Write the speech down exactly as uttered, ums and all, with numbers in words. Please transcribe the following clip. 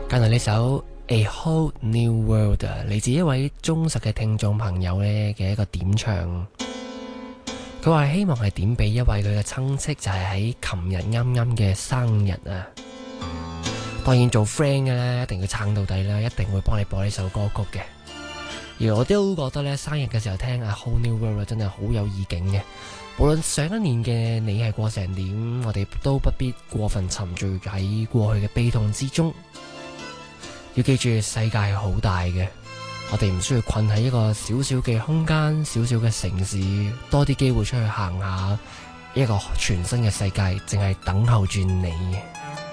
跟住呢首 A Whole New World 嚟自一位忠實嘅聽眾朋友呢嘅一個點唱，佢話希望係點俾一位佢嘅親戚，就係喺琴日啱啱嘅生日啊！當然做 friend 嘅呢，一定要撐到底啦，一定會幫你播呢首歌曲嘅。而我都覺得呢，生日嘅時候聽 A Whole New World 真係好有意境嘅。無論上一年嘅你係過成點，我哋都不必過分沉醉喺過去嘅悲痛之中。要記住，世界係好大嘅，我哋唔需要困喺一個小小嘅空間、小小嘅城市，多啲機會出去行下，一個全新嘅世界，淨係等候住你。